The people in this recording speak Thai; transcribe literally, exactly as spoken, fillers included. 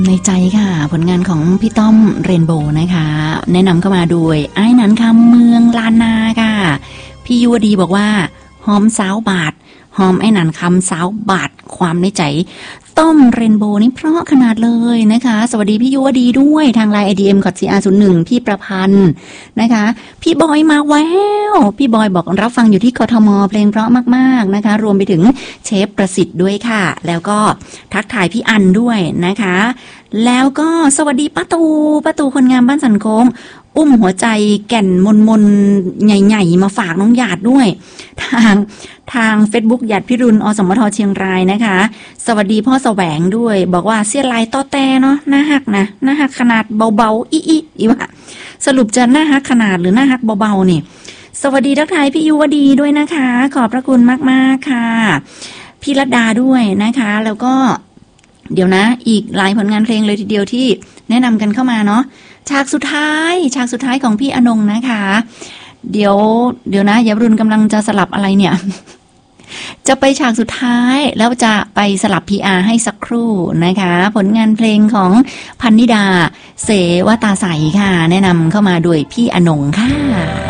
ในใจค่ะผลงานของพี่ต้อมเรนโบว์นะคะแนะนำเข้ามาโดยไอ้นันคำเมืองลานนาค่ะพี่ยุวดีบอกว่าหอมสาวบาทหอมไอ้นันคำสาวบาทความในใจต้อมเรนโบว์นี่เพราะขนาดเลยนะคะสวัสดีพี่ยุวดีด้วยทางไลน์ ไอ ดี เอ็ม คอ ซี อาร์ ศูนย์ หนึ่งพี่ประพันธ์นะคะพี่บอยมาแววพี่บอยบอกรับฟังอยู่ที่กทมเพลงเพราะมากๆนะคะรวมไปถึงเชฟประสิทธิ์ด้วยค่ะแล้วก็ทักทายพี่อันด้วยนะคะแล้วก็สวัสดีป้าตูป้าตูคนงามบ้านสันโค้งอุ้มหัวใจแก่นมนมนใหญ่ๆมาฝากน้องหยาดด้วยทางทาง Facebook หยาดพิรุณอสมทเชียงรายนะคะสวัสดีพ่อแสวงด้วยบอกว่าเสียลายต้อแต่เนาะหน้าหักนะหน้าหักขนาดเบาๆอีอีอีวะสรุปจะหน้าหักขนาดหรือหน้าหักเบาๆนี่สวัสดีทักทายพี่ยุวดีด้วยนะคะขอบพระคุณมากๆค่ะพี่รัตดาด้วยนะคะแล้วก็เดี๋ยวนะอีกหลายผลงานเพลงเลยทีเดียวที่แนะนำกันเข้ามาเนาะฉากสุดท้ายฉากสุดท้ายของพี่อนงนะคะเดี๋ยวเดี๋ยวนะยารุนกำลังจะสลับอะไรเนี่ย จะไปฉากสุดท้ายแล้วจะไปสลับ พี อาร์ ให้สักครู่นะคะผลงานเพลงของพันนิดาเสวตาใสค่ะแนะนำเข้ามาโดยพี่อนงค่ะ